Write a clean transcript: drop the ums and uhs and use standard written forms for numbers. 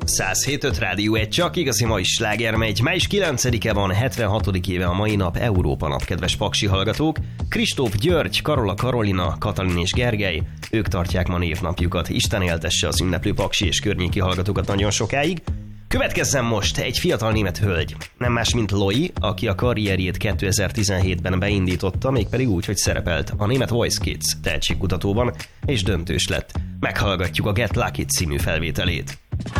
107.5 Rádió 1, csak igazi mai sláger megy. Május 9-e van, 76. éve a mai nap, Európa nap, kedves paksi hallgatók. Kristóf, György, Karola, Karolina, Katalin és Gergely, ők tartják ma névnapjukat. Isten éltesse az ünneplő paksi és környéki hallgatókat nagyon sokáig. Következzen most egy fiatal német hölgy, nem más, mint Loi, aki a karrierjét 2017-ben beindította, mégpedig úgy, hogy szerepelt a német Voice Kids tehetségkutatóban, és döntős lett. Meghallgatjuk a Get Lucky című felvételét.